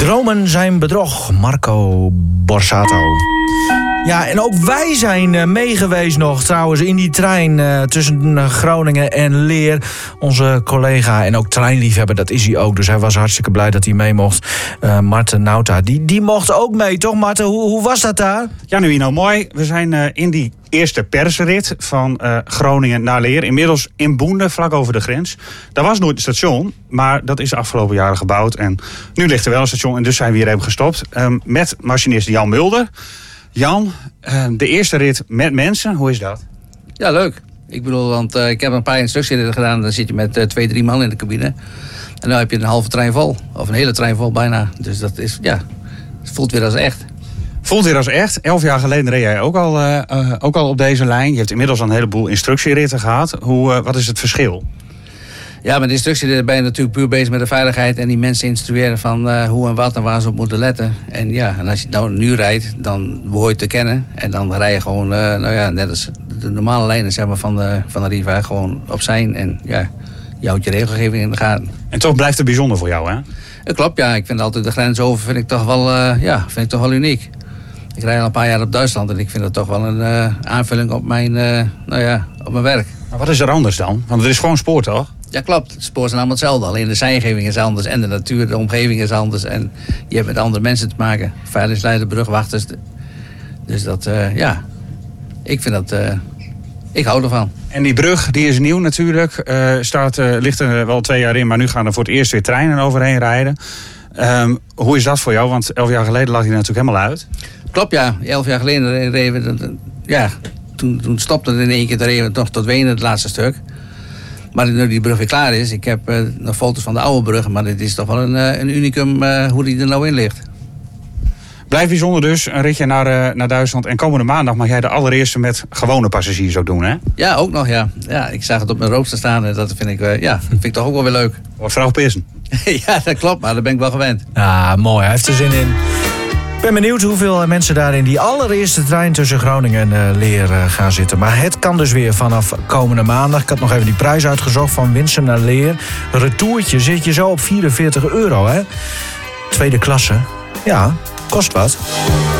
Dromen zijn bedrog, Marco Borsato. Ja, en ook wij zijn meegeweest nog trouwens in die trein tussen Groningen en Leer. Onze collega en ook treinliefhebber, dat is hij ook. Dus hij was hartstikke blij dat hij mee mocht. Marten Nauta, die mocht ook mee, toch Marten? Hoe was dat daar? Ja, nu mooi. We zijn in die eerste persrit van Groningen naar Leer. Inmiddels in Boende, vlak over de grens. Daar was nooit een station, maar dat is de afgelopen jaren gebouwd. En nu ligt er wel een station en dus zijn we hier even gestopt. Met machinist Jan Mulder. Jan, de eerste rit met mensen, hoe is dat? Ja, leuk. Ik bedoel, want ik heb een paar instructieritten gedaan. Dan zit je met 2-3 man in de cabine. En dan heb je een halve trein vol. Of een hele trein vol bijna. Dus dat is, ja, het voelt weer als echt. Voelt weer als echt. 11 jaar geleden reed jij ook al op deze lijn. Je hebt inmiddels al een heleboel instructieritten gehad. Wat is het verschil? Ja, met de instructie ben je natuurlijk puur bezig met de veiligheid en die mensen instrueren van hoe en wat en waar ze op moeten letten. En ja, en als je nou nu rijdt, dan behoor je te kennen. En dan rij je gewoon, net als de normale lijnen zeg maar, van de Riva, gewoon op zijn. En ja, je houdt je regelgeving in de gaten. En toch blijft het bijzonder voor jou, hè? Dat klopt, ja. Ik vind altijd de grens over vind ik toch wel uniek. Ik rij al een paar jaar op Duitsland en ik vind dat toch wel een aanvulling op mijn werk. Maar wat is er anders dan? Want het is gewoon spoor, toch? Ja, klopt. Het spoor is allemaal hetzelfde. Alleen de seiniging is anders en de natuur, de omgeving is anders. En je hebt met andere mensen te maken. Veiligheidsleiders, brugwachters. Dus dat, ik vind dat... ik hou ervan. En die brug, die is nieuw natuurlijk. Ligt er wel 2 jaar in, maar nu gaan er voor het eerst weer treinen overheen rijden. Hoe is dat voor jou? Want 11 jaar geleden lag hij natuurlijk helemaal uit. Klopt, ja. 11 jaar geleden reden we... Toen stopte het in één keer. Dan reden we nog tot Wenen, het laatste stuk. Maar nu die brug weer klaar is, ik heb nog foto's van de oude brug, maar dit is toch wel een unicum hoe die er nou in ligt. Blijf bijzonder dus, een ritje naar Duitsland. En komende maandag mag jij de allereerste met gewone passagiers ook doen, hè? Ja, ook nog, ja. Ja, ik zag het op mijn rooster staan en dat vind ik toch ook wel weer leuk. Wordt vrouw pissen. Ja, dat klopt, maar daar ben ik wel gewend. Ja, mooi. Hij heeft er zin in. Ik ben benieuwd hoeveel mensen daar in die allereerste trein tussen Groningen en Leer gaan zitten. Maar het kan dus weer vanaf komende maandag. Ik had nog even die prijs uitgezocht van Winsum naar Leer. Retourtje zit je zo op €44, hè? Tweede klasse. Ja, kost wat.